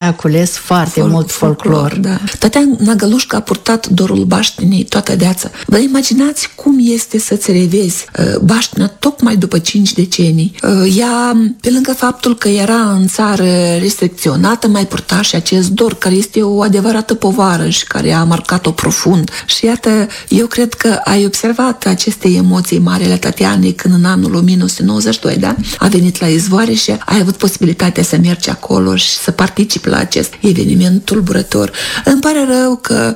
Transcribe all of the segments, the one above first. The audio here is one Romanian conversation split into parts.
a cules foarte mult folclor. Da. Tatiana Gălușcă a purtat dorul baștinei toată viața. Vă imaginați cum este să-ți revezi baștina tocmai după 5 decenii. Ea, pe lângă faptul că era în țară restricționată, mai purta și acest dor, care este o adevărată povară și care a marcat-o profund. Și iată, eu cred că ai observat aceste emoții mari ale Tatianei când în anul 1992, da? A venit la Izvoare și ai avut posibilitatea să mergi acolo și să participi la acest eveniment tulburător. Îmi pare rău că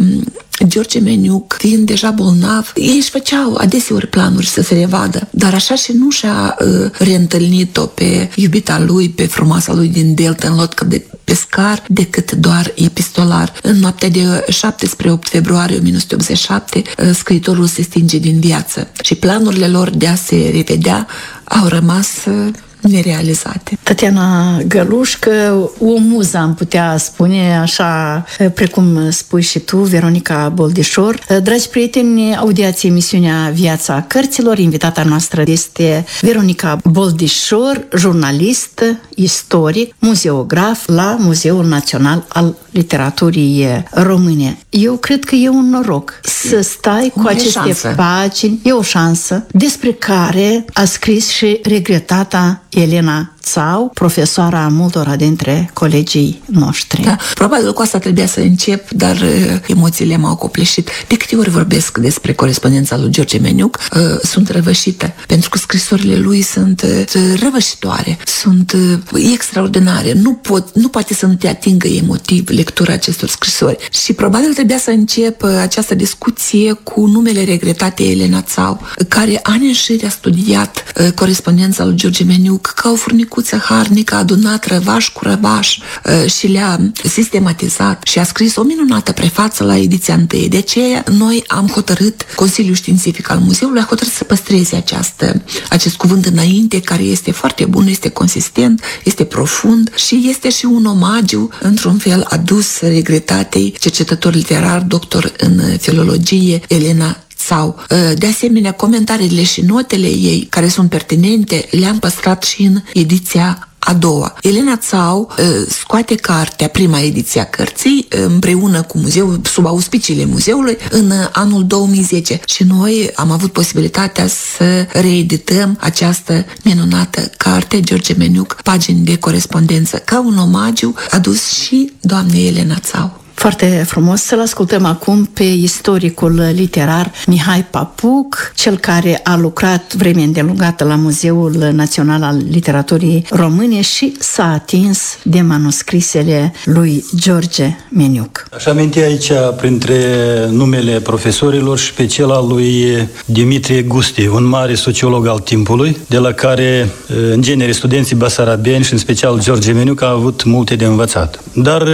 George Meniuc, fiind deja bolnav, ei își făceau adeseori planuri să se revadă, dar așa și nu și-a reîntâlnit-o pe iubita lui, pe frumoasa lui din Delta, în lodcă de pescar, decât doar epistolar. În noaptea de 7 spre 8 februarie 1987, scriitorul se stinge din viață și planurile lor de a se revedea au rămas nerealizate. Tatiana Gălușcă, o muză, am putea spune, așa precum spui și tu, Veronica Boldișor. Dragi prieteni, audiați emisiunea Viața Cărților. Invitata noastră este Veronica Boldișor, jurnalist, istoric, muzeograf la Muzeul Național al Literaturii Române. Eu cred că e un noroc să stai cu aceste pagini, e o șansă, despre care a scris și regretata Elena Țau, profesoara a multora dintre colegii noștri. Da, probabil cu asta trebuia să încep, dar emoțiile m-au copleșit. De câte ori vorbesc despre corespondența lui George Meniuc, sunt răvășită, pentru că scrisorile lui sunt răvășitoare, sunt extraordinare. Nu poate să nu te atingă emotiv lectura acestor scrisori. Și probabil trebuia să încep această discuție cu numele regretate Elena Țau, care ani în șir a studiat corespondența lui George Meniuc ca o furnicuță harnică, a adunat răvaș cu răvaș și le-a sistematizat și a scris o minunată prefață la ediția 1. De aceea noi am hotărât, Consiliul Științific al Muzeului a hotărât să păstreze acest cuvânt înainte, care este foarte bun, este consistent, este profund și este și un omagiu, într-un fel, adus regretatei cercetător literar, doctor în filologie, Elena Țau. De asemenea, comentariile și notele ei, care sunt pertinente, le-am păstrat și în ediția a doua. Elena Țau scoate cartea, prima ediție a cărții, împreună cu muzeul, sub auspiciile muzeului, în anul 2010 și noi am avut posibilitatea să reedităm această minunată carte, George Meniuc, pagini de corespondență, ca un omagiu adus și doamnei Elena Țau. Foarte frumos. Să-l ascultăm acum pe istoricul literar Mihai Papuc, cel care a lucrat vreme îndelungată la Muzeul Național al Literaturii Române și s-a atins de manuscrisele lui George Meniuc. Aș aminti aici, printre numele profesorilor, și pe cel al lui Dimitrie Gusti, un mare sociolog al timpului, de la care, în genere, studenții basarabeni și în special George Meniuc a avut multe de învățat. Dar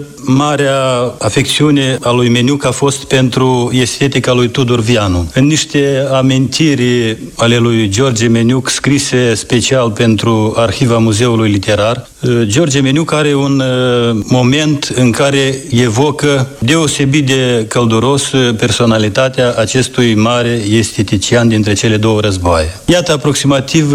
marea afecțiune a lui Meniuc a fost pentru estetica lui Tudor Vianu. În niște amintiri ale lui George Meniuc scrise special pentru Arhiva Muzeului Literar, George Meniuc are un moment în care evocă deosebit de călduros personalitatea acestui mare estetician dintre cele două războaie. Iată aproximativ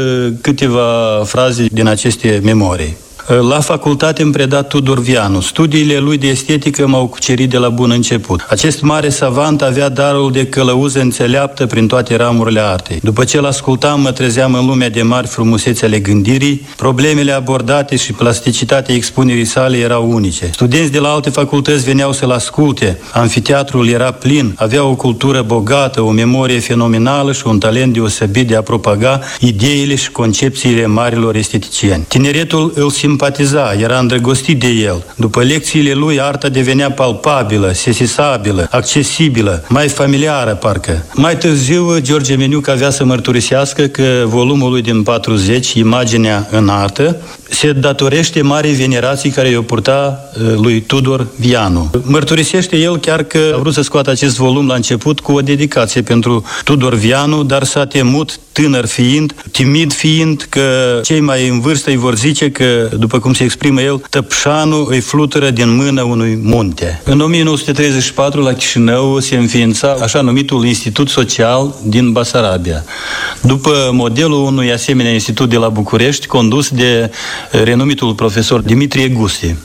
câteva fraze din aceste memorii. La facultate îmi preda Tudor Vianu. Studiile lui de estetică m-au cucerit de la bun început. Acest mare savant avea darul de călăuză înțeleaptă prin toate ramurile artei. După ce l-ascultam, mă trezeam în lumea de mari frumusețe ale gândirii. Problemele abordate și plasticitatea expunerii sale erau unice. Studenți de la alte facultăți veneau să-l asculte. Amfiteatrul era plin, avea o cultură bogată, o memorie fenomenală și un talent deosebit de a propaga ideile și concepțiile marilor esteticieni. Tineretul îl simpatiza, era îndrăgostit de el. După lecțiile lui, arta devenea palpabilă, sesisabilă, accesibilă, mai familiară, parcă. Mai târziu, George Meniuc avea să mărturisească că volumul lui din 40, Imaginea în artă, se datorește marii venerații care i-o purta lui Tudor Vianu. Mărturisește el chiar că a vrut să scoată acest volum la început cu o dedicație pentru Tudor Vianu, dar s-a temut, tânăr fiind, timid fiind, că cei mai în vârstă îi vor zice că, după cum se exprimă el, Tăpșanul îi flutură din mână unui munte. În 1934, la Chișinău, se înființa așa numitul Institut Social din Basarabia, după modelul unui asemenea institut de la București, condus de renumitul profesor Dimitrie Gusti.